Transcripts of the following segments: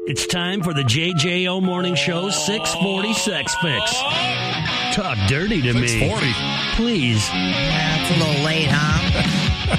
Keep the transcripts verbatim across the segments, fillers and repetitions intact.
It's time for the J J O Morning Show six forty Sex Fix. Talk dirty to me. six forty. Please. Yeah, it's a little late, huh?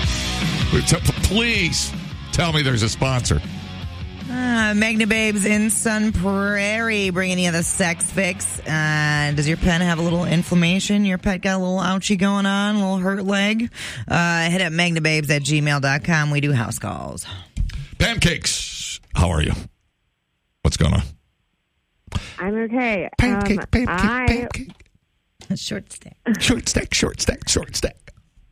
Please tell me there's a sponsor. Uh, Magna Babes in Sun Prairie bringing you the Sex Fix. Uh, does your pet have a little inflammation? Your pet got a little ouchie going on, a little hurt leg? Uh, hit up magna babes at gmail dot com. We do house calls. Pancakes, how are you? What's going on? I'm okay. Pancake, um, pancake, I, pancake. Short stack. Short stack, short stack, short stack.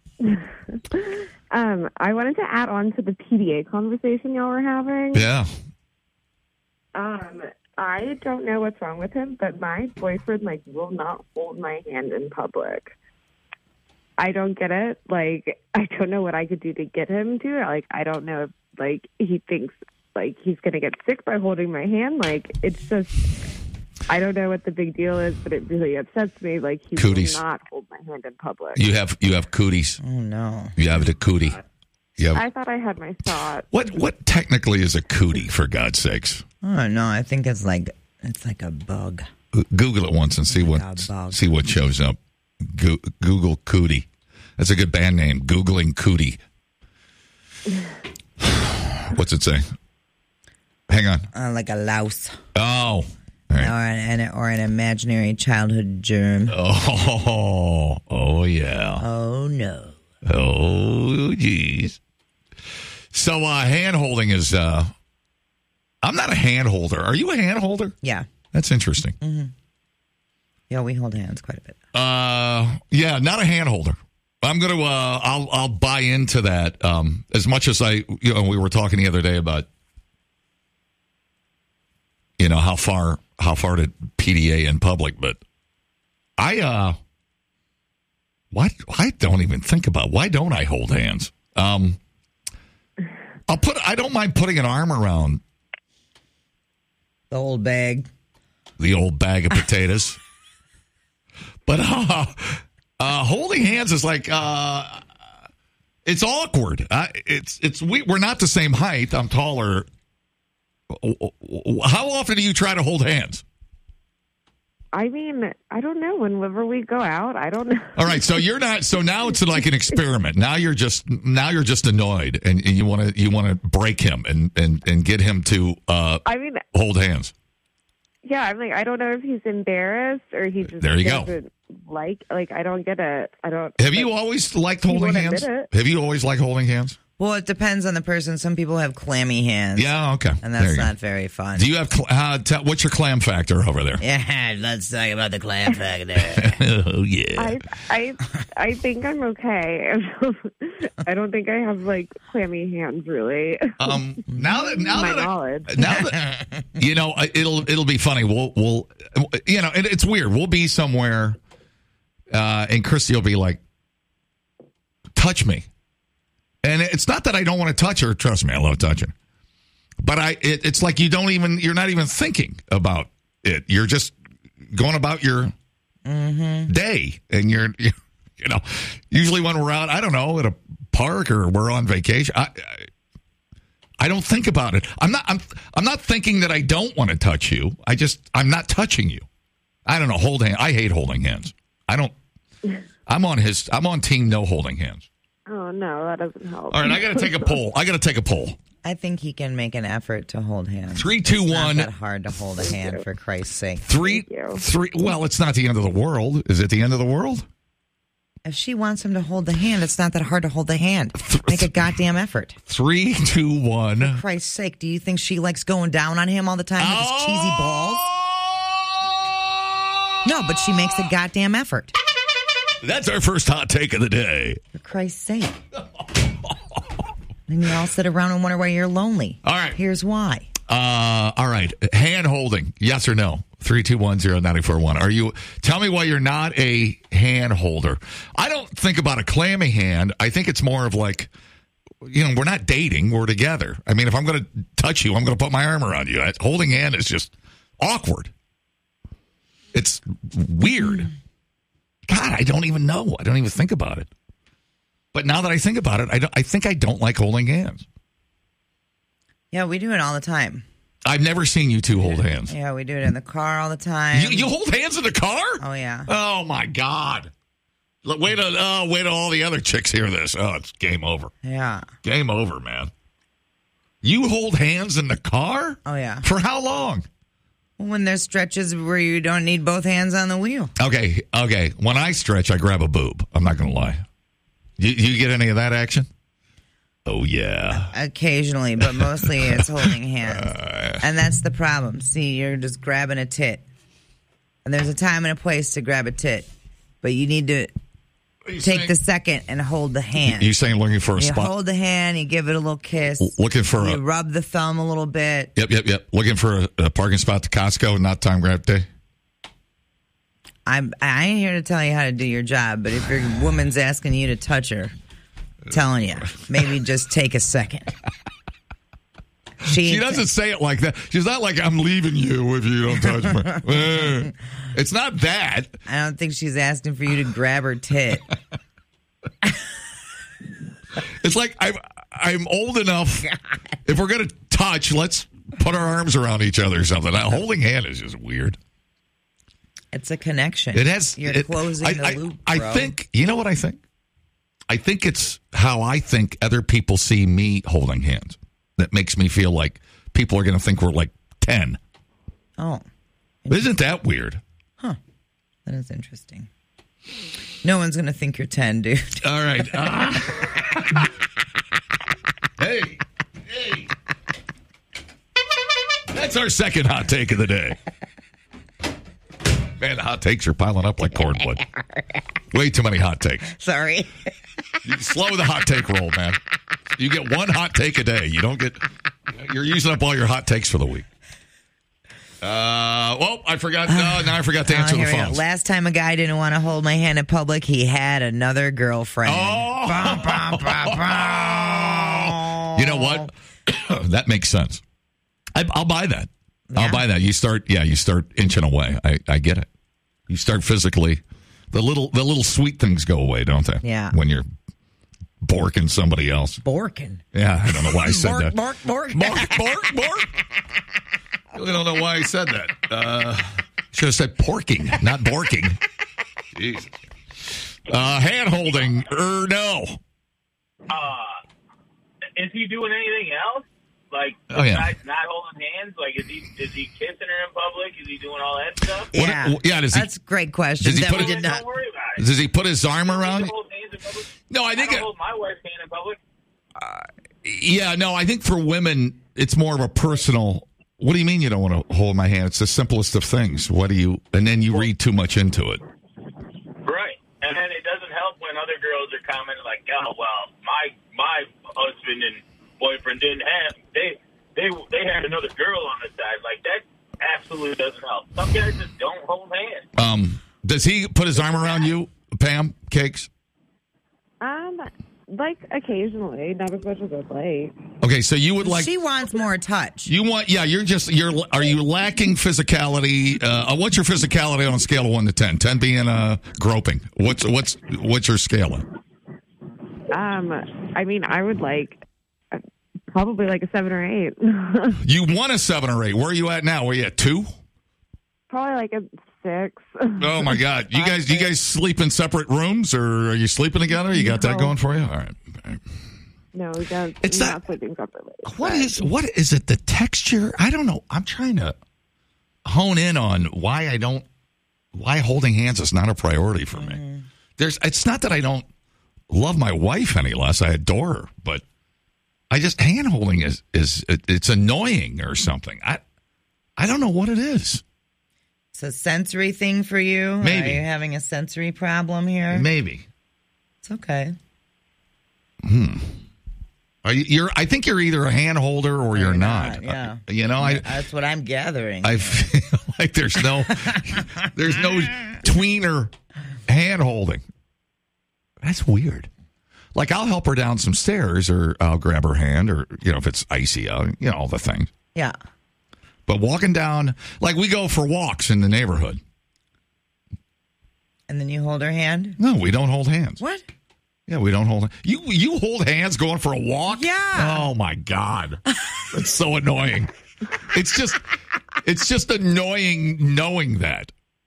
um, I wanted to add on to the P D A conversation y'all were having. Yeah. Um, I don't know what's wrong with him, but my boyfriend, like, will not hold my hand in public. I don't get it. Like, I don't know what I could do to get him to. Like, I don't know if, like, he thinks, like, he's going to get sick by holding my hand. Like, it's just, I don't know what the big deal is, but it really upsets me. Like, he Cooties. will not hold my hand in public. You have you have cooties. Oh, no. You have the cootie. You have, I thought I had my thought. what what technically is a cootie, for God's sakes? Oh, no. I think it's like, it's like a bug. Google it once and see what Like a bug. see what shows up. Go, Google cootie. That's a good band name. Googling cootie. What's it say? Hang on. Uh, like a louse. Oh. All Or right. an, or an imaginary childhood germ. Oh. Oh yeah. Oh, no. Oh geez. So uh, hand holding is. Uh, I'm not a hand holder. Are you a hand holder? Yeah. That's interesting. Mm-hmm. Yeah, we hold hands quite a bit. Uh, yeah, not a hand holder. I'm gonna. Uh, I'll. I'll buy into that. Um, as much as I, you know, we were talking the other day about, you know, how far, how far to P D A in public, but I, uh, why? I don't even think about why don't I hold hands? Um, I'll put. I don't mind putting an arm around The old bag. the old bag of potatoes, but uh, uh, holding hands is like uh, it's awkward. Uh, it's it's we, we're not the same height. I'm taller. How often do you try to hold hands? I mean, I don't know. Whenever we go out, I don't know. All right, so you're not. So now it's like an experiment. Now you're just now you're just annoyed, and, and you want to you want to break him and, and, and get him to uh, I mean, hold hands. yeah, I'm like, I don't know if he's embarrassed or he just There you go. doesn't like. Like, I don't get it. I don't. Have you like, always liked He holding won't hands? admit it. Have you always liked holding hands? Well, it depends on the person. Some people have clammy hands. Yeah, okay. And There that's you go. not very fun. Do you have cl- uh, t- what's your clam factor over there? Yeah, let's talk about the clam factor. Oh yeah. I, I, I think I'm okay. I don't think I have like clammy hands, really. Um, now that now My that I- knowledge. now that you know, I- it'll it'll be funny. We'll we'll you know, it, it's weird. We'll be somewhere, uh, and Christy will be like, "Touch me," and it's not that I don't want to touch her. Trust me, I love touching. But I, it, it's like you don't even you're not even thinking about it. You're just going about your day, and you're, you're you know, usually when we're out, I don't know, at a park or we're on vacation. I, I I don't think about it. I'm not. I'm. I'm not thinking that I don't want to touch you. I just. I'm not touching you. I don't know. Hold hand. I hate holding hands. I don't. I'm on his. I'm on team no holding hands. Oh no, that doesn't help. All right. I got to take a poll. I got to take a poll. I think he can make an effort to hold hands. Three, two, It's one. not that hard to hold a hand, for Christ's sake. Three. Thank you. Three. Well, it's not the end of the world. Is it the end of the world? If she wants him to hold the hand, it's not that hard to hold the hand. Make a goddamn effort. Three, two, one. For Christ's sake, do you think she likes going down on him all the time with his cheesy balls? No, but she makes a goddamn effort. That's our first hot take of the day. For Christ's sake. And you all sit around and wonder why you're lonely. All right. Here's why. Uh, all right. Hand holding. Yes or no? three two one zero nine four one. Are you, tell me why you're not a hand holder. I don't think about a clammy hand. I think it's more of like, you know, we're not dating. We're together. I mean, if I'm going to touch you, I'm going to put my arm around you. Holding hand is just awkward. It's weird. God, I don't even know. I don't even think about it. But now that I think about it, I, don't, I think I don't like holding hands. Yeah, we do it all the time. I've never seen you two hold hands. Yeah, we do it in the car all the time. You, you hold hands in the car? Oh, yeah. Oh, my God. Look, wait till, oh, wait till all the other chicks hear this. Oh, it's game over. Yeah. Game over, man. You hold hands in the car? Oh, yeah. For how long? When there's stretches where you don't need both hands on the wheel. Okay, okay. When I stretch, I grab a boob. I'm not going to lie. You, you get any of that action? Oh, yeah. Occasionally, but mostly it's holding hands. Uh, and that's the problem. See, you're just grabbing a tit. And there's a time and a place to grab a tit. But you need to take saying? the second and hold the hand. You saying looking for a you spot? You hold the hand, you give it a little kiss. L- looking for you a... rub the thumb a little bit. Yep, yep, yep. Looking for a, a parking spot to Costco, not time grab day? I'm, I ain't here to tell you how to do your job, but if your woman's asking you to touch her, I'm telling you, maybe just take a second. She, she doesn't say it like that. She's not like, I'm leaving you if you don't touch me. It's not that. I don't think she's asking for you to grab her tit. It's like, I'm, I'm old enough. God. If we're going to touch, let's put our arms around each other or something. Now, holding hand is just weird. It's a connection. It has. You're it, closing I, the I, loop, I bro. think, you know what I think? I think it's how I think other people see me holding hands that makes me feel like people are going to think we're like ten. Oh. Isn't that weird? Huh. That is interesting. No one's going to think you're ten, dude. All right. Ah. Hey. Hey. That's our second hot take of the day. Man, the hot takes are piling up like cordwood. Way too many hot takes. Sorry. You slow the hot take roll, man. You get one hot take a day. You don't get... You're using up all your hot takes for the week. Uh, well, I forgot. No, now I forgot to answer oh, the phone. phones. Last time a guy didn't want to hold my hand in public, he had another girlfriend. Oh. Bah, bah, bah, bah. You know what? That makes sense. I, I'll buy that. Yeah. I'll buy that. You start, yeah, you start inching away. I, I get it. You start physically. The little, the little sweet things go away, don't they? Yeah. When you're borking somebody else. Borking. Yeah, I don't know why I said bork, that. Bork, bork, bork, bork, bork. I really don't know why I said that. Uh, should have said porking, not borking. Jesus. Uh, hand holding, er, no. Uh, is he doing anything else? Like, oh, yeah. besides not holding hands? Like, is he is he kissing her in public? Is he doing all that stuff? Yeah, what, yeah. Does he, that's a great question. Does he that put we it, did not. Don't worry about it. Does he put his arm around? Hold hands in public? No, I think. I don't it, hold my wife's hand in public. Uh, yeah, no, I think for women, it's more of a personal. What do you mean you don't want to hold my hand? It's the simplest of things. What do you? And then you read too much into it. Right, and then it doesn't help when other girls are commenting like, "Oh, well, my my husband and boyfriend didn't have they they they had another girl on the side." Like that absolutely doesn't help. Some guys just don't hold hands. Um, does he put his arm around you, Pam Cakes? Um, like occasionally, not as much as I'd like. Okay, so you would like She wants more touch. you want yeah. You're just you're. Are you lacking physicality? Uh, what's your physicality on a scale of one to ten? Ten being uh, groping. What's what's what's your scale? Um, I mean, I would like uh, probably like a seven or eight. You want a seven or eight. Where are you at now? Were you at two? Probably like a six. Oh my God! You guys, you guys sleep in separate rooms, or are you sleeping together? You got that No. going for you? All right. No, we don't. It's we're not- not sleeping separately. What but- is what is it? The texture? I don't know. I'm trying to hone in on why I don't. Why holding hands is not a priority for me. Mm-hmm. There's. It's not that I don't love my wife any less. I adore her, but I just hand holding is is it, it's annoying or something. I I don't know what it is. It's a sensory thing for you. Maybe. Are you having a sensory problem here? Maybe. It's okay. Are you, you're. I think you're either a hand holder or you're, you're not. not, yeah. Uh, you know, I That's what I'm gathering. I feel like there's no there's no tweener hand holding. That's weird. Like I'll help her down some stairs, or I'll grab her hand, or you know if it's icy out, you know all the things. yeah. But walking down, like we go for walks in the neighborhood. And then you hold her hand? No, we don't hold hands. What? Yeah, we don't hold. You you hold hands going for a walk? Yeah. Oh my God, that's so annoying. It's just, it's just annoying knowing that.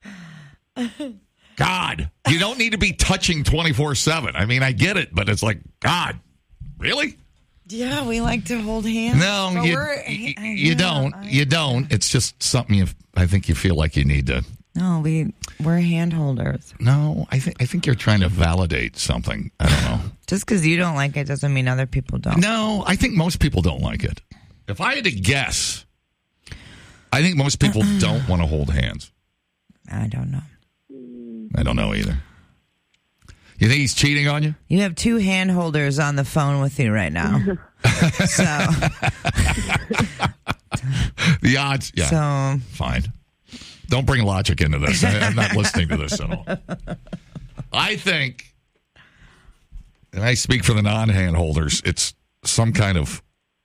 God, you don't need to be touching twenty-four seven. I mean, I get it, but it's like, God, really? Yeah, we like to hold hands. No, but you, we're- you, I- you yeah, don't. I- You don't. It's just something you, I think you feel like you need to. No, we we're hand holders. No, I think I think you're trying to validate something. I don't know. Just because you don't like it doesn't mean other people don't. No, I think most people don't like it. If I had to guess, I think most people don't want to hold hands. I don't know. I don't know either. You think he's cheating on you? You have two hand holders on the phone with you right now. so, The odds, yeah, so fine. Don't bring logic into this. I, I'm not listening to this at all. I think, and I speak for the non-hand holders, it's some kind of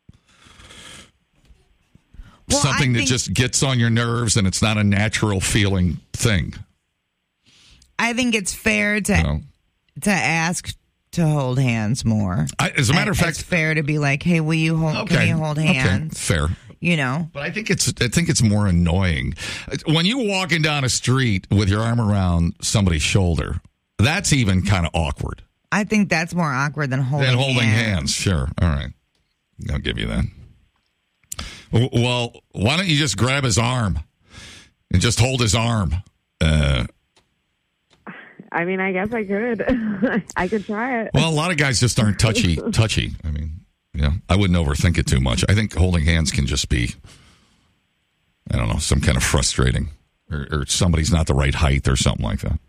Well, something I that think- just gets on your nerves, and it's not a natural feeling thing. I think it's fair to You know? to ask to hold hands more. I, as a matter of I- fact, it's fair to be like, "Hey, will you hold? okay, Can you hold okay, hands?" fair. You know, But I think it's I think it's more annoying when you walking down a street with your arm around somebody's shoulder. That's even kind of awkward. I think that's more awkward than holding Than holding hands. hands. Sure. All right. I'll give you that. W- Well, why don't you just grab his arm and just hold his arm? Uh, I mean, I guess I could. I could try it. well, a lot of guys just aren't touchy. touchy. I mean, yeah, I wouldn't overthink it too much. I think holding hands can just be, I don't know, some kind of frustrating, or, or somebody's not the right height or something like that.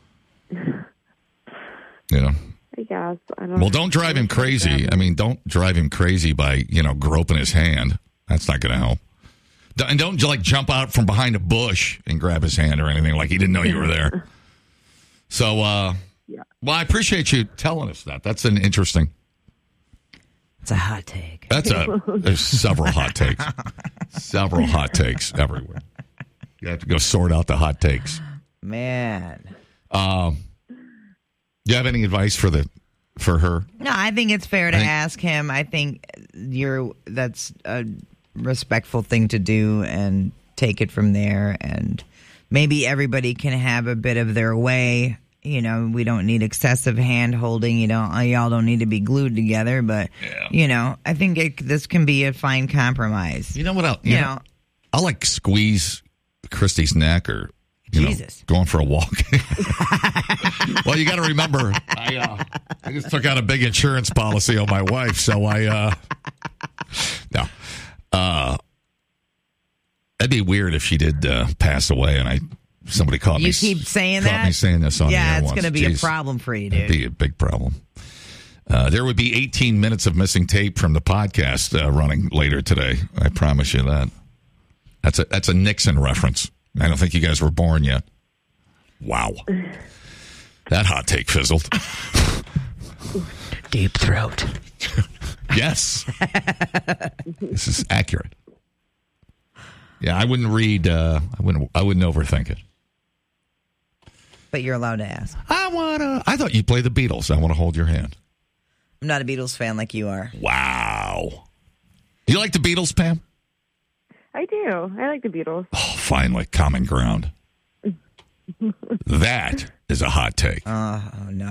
You know. I guess. I don't Well, don't drive him crazy. I mean, don't drive him crazy by, you know, groping his hand. That's not going to help. D- And don't, like, jump out from behind a bush and grab his hand or anything like he didn't know you were there. So, uh, Yeah. well, I appreciate you telling us that. That's an interesting. It's a hot take. That's a, there's several hot takes. Several hot takes everywhere. You have to go sort out the hot takes. Man. Um, do you have any advice for the, for her? No, I think it's fair to I think- ask him. I think you're that's a respectful thing to do and take it from there. And maybe everybody can have a bit of their way. You know, we don't need excessive hand holding. You don't, y'all don't need to be glued together. But Yeah. you know, I think it, this can be a fine compromise. You know what? I'll, You you know, know, I'll like squeeze Christy's neck or you know, Jesus. going for a walk. Well, you got to remember, I uh, I just took out a big insurance policy on my wife, so I uh, no, uh, that'd be weird if she did uh, pass away and I somebody caught me. you keep saying caught that. me saying this on the yeah, air it's once. going to be Jeez. a problem for you, It'd dude. be a big problem. Uh, there would be eighteen minutes of missing tape from the podcast uh, running later today. I promise you that. That's a that's a Nixon reference. I don't think you guys were born yet. Wow. That hot take fizzled. Deep throat. Yes. This is accurate. Yeah, I wouldn't read uh, I wouldn't I wouldn't overthink it. But you're allowed to ask. I wanna I thought you played the Beatles. I want to hold your hand. I'm not a Beatles fan like you are. Wow. You like the Beatles, Pam? I do. I like the Beatles. Oh, finally, common ground. That is a hot take. Oh, oh no.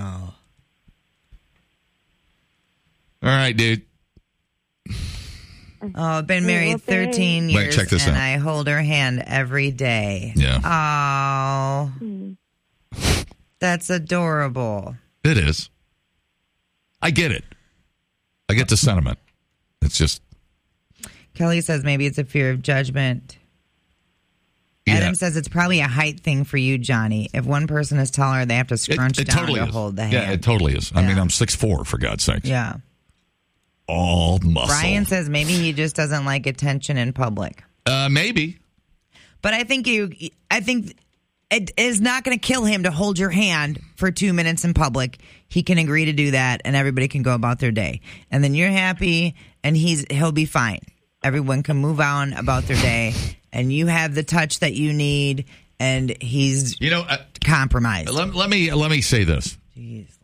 All right, dude. Oh, I've been married Well, thanks. thirteen Wait, years, check this and out. I hold her hand every day. Yeah. Oh, that's adorable. It is. I get it. I get the sentiment. It's just, Kelly says maybe it's a fear of judgment. yeah. Adam says it's probably a height thing for you, Johnny. If one person is taller, they have to It, scrunch it down totally to is. hold the Yeah, hand. it totally is. I Yeah. mean, I'm six foot four, for God's sake. Yeah. All muscle. Brian says maybe he just doesn't like attention in public. Uh, maybe. But I think you, I think it is not going to kill him to hold your hand for two minutes in public. He can agree to do that, and everybody can go about their day. And then you're happy, and he's he'll be fine. Everyone can move on about their day, and you have the touch that you need, and he's You know, uh, compromised. let, let me let me say this. Jeez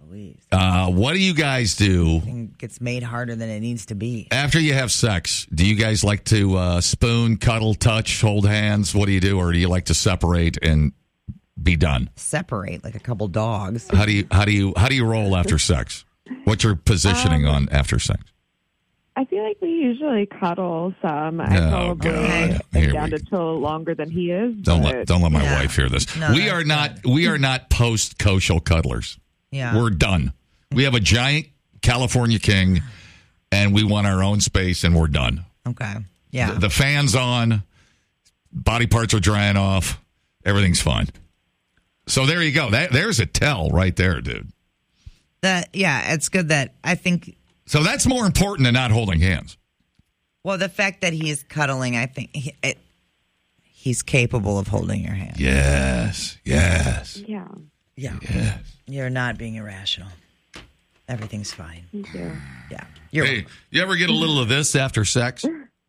Louise. Uh, what do you guys do It gets made harder than it needs to be. after you have sex? Do you guys like to uh, spoon, cuddle, touch, hold hands? What do you do? Or do you like to separate and be done? Separate like a couple dogs. How do you how do you how do you roll after sex? What's your positioning Um, on after sex? I feel like we usually cuddle some. I Oh, probably God. am Here down we- to till longer than he is. Don't but let don't let my Yeah. wife hear this. No, we that's are not we are not post kosher cuddlers. Yeah. We're done. We have a giant California king, and we want our own space, and we're done. Okay. Yeah. The, the fan's on, body parts are drying off, everything's fine. So there you go. That, there's a tell right there, dude. That yeah, it's good that I think. So that's more important than not holding hands. Well, the fact that he is cuddling, I think he, it, he's capable of holding your hand. Yes, yes, yeah, Yeah. yes. You're not being irrational. Everything's fine. thank you. Yeah. You're Hey, you ever get a little of this after sex?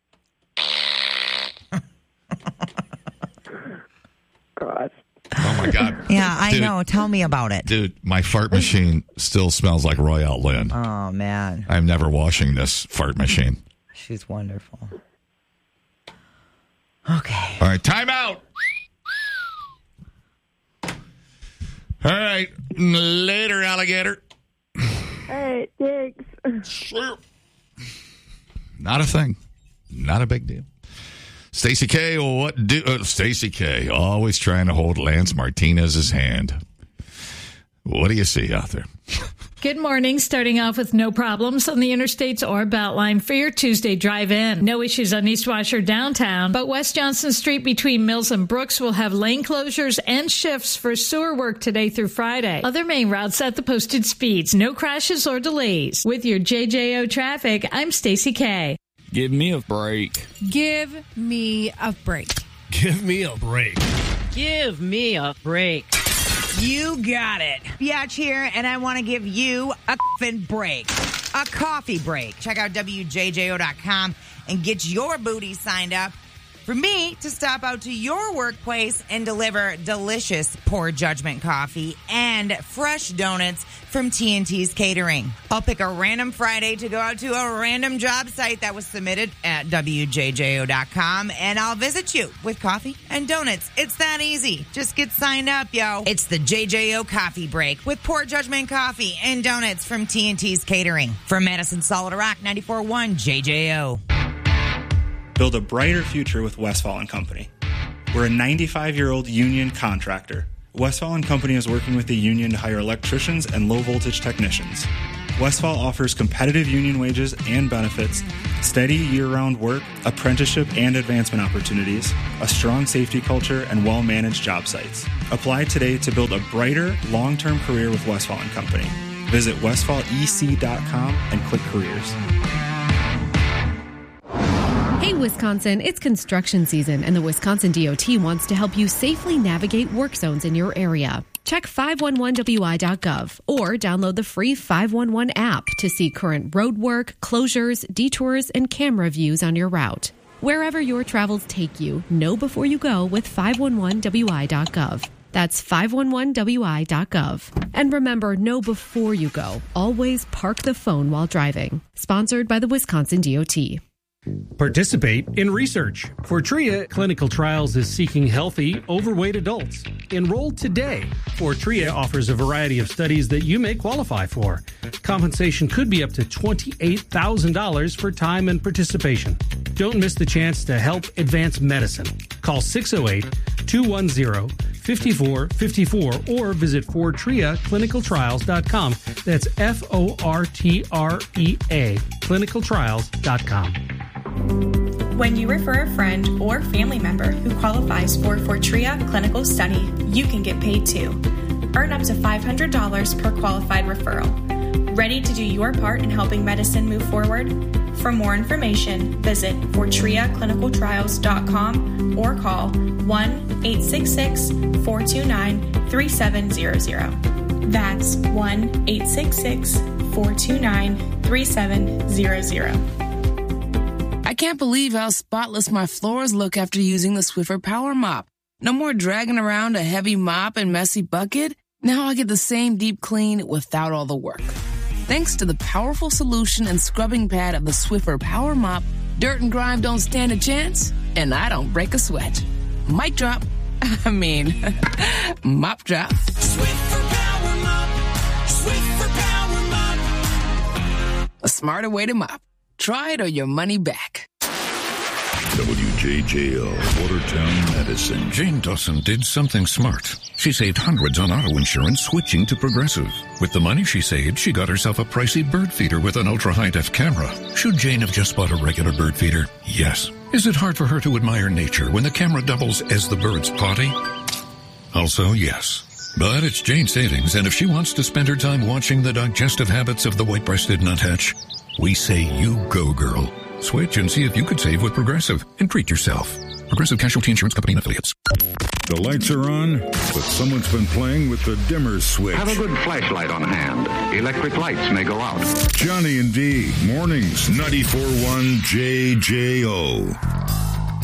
God. Oh my God. Yeah, I Dude. know. Tell me about it. Dude, my fart machine still smells like Royale Lynn. Oh man, I'm never washing this fart machine. she's wonderful. Okay. All right, time out. All right, later, alligator. All right, thanks. Sure. Not a thing. Not a big deal. Stacey K, what do uh, Stacey K always trying to hold Lance Martinez's hand. What do you see out there? Good morning. Starting off with no problems on the interstates or Beltline for your Tuesday drive-in. No issues on East Washer downtown, but West Johnson Street between Mills and Brooks will have lane closures and shifts for sewer work today through Friday. Other main routes at the posted speeds. No crashes or delays. With your J J O traffic, I'm Stacey K. Give me a break. Give me a break. Give me a break. Give me a break. You got it. Biatch here, and I want to give you a f***ing break. A coffee break. Check out W J J O dot com and get your booty signed up for me to stop out to your workplace and deliver delicious Poor Judgment coffee and fresh donuts from T N T's Catering. I'll pick a random Friday to go out to a random job site that was submitted at W J J O dot com, and I'll visit you with coffee and donuts. It's that easy. Just get signed up, yo. It's the J J O Coffee Break with Poor Judgment coffee and donuts from T N T's Catering. From Madison Solid Rock, ninety-four point one J J O. Build a brighter future with Westfall and Company. We're a ninety-five-year-old union contractor. Westfall and Company is working with the union to hire electricians and low-voltage technicians. Westfall offers competitive union wages and benefits, steady year-round work, apprenticeship and advancement opportunities, a strong safety culture, and well-managed job sites. Apply today to build a brighter, long-term career with Westfall and Company. Visit westfall e c dot com and click careers. Hey, Wisconsin, it's construction season, and the Wisconsin D O T wants to help you safely navigate work zones in your area. Check five one one W I dot gov or download the free five one one app to see current road work, closures, detours, and camera views on your route. Wherever your travels take you, know before you go with five one one W I dot gov. That's five one one W I dot gov. And remember, know before you go. Always park the phone while driving. Sponsored by the Wisconsin D O T. Participate in research. Fortrea Clinical Trials is seeking healthy, overweight adults. Enroll today. Fortrea offers a variety of studies that you may qualify for. Compensation could be up to twenty-eight thousand dollars for time and participation. Don't miss the chance to help advance medicine. Call six oh eight, two one zero, five four five four or visit fortrea clinical trials dot com. That's F O R T R E A, clinical trials dot com. When you refer a friend or family member who qualifies for Fortrea Clinical Study, you can get paid too. Earn up to five hundred dollars per qualified referral. Ready to do your part in helping medicine move forward? For more information, visit fortrea clinical trials dot com or call one eight six six, four two nine, three seven zero zero. That's one eight six six, four two nine, three seven zero zero. I can't believe how spotless my floors look after using the Swiffer Power Mop. No more dragging around a heavy mop and messy bucket. Now I get the same deep clean without all the work. Thanks to the powerful solution and scrubbing pad of the Swiffer Power Mop, dirt and grime don't stand a chance, and I don't break a sweat. Mic drop. I mean, mop drop. Swiffer Power Mop. Swiffer Power Mop. A smarter way to mop. Try it or your money back. W J J O, Watertown, Medicine. Jane Dawson did something smart. She saved hundreds on auto insurance switching to Progressive. With the money she saved, she got herself a pricey bird feeder with an ultra-high-def camera. Should Jane have just bought a regular bird feeder? Yes. Is it hard for her to admire nature when the camera doubles as the bird's potty? Also, yes. But it's Jane's savings, and if she wants to spend her time watching the digestive habits of the white-breasted nuthatch, we say you go, girl. Switch and see if you could save with Progressive and treat yourself. Progressive Casualty Insurance Company and Affiliates. The lights are on, but someone's been playing with the dimmer switch. Have a good flashlight on hand. Electric lights may go out. Johnny and D, mornings, ninety-four point one J J O.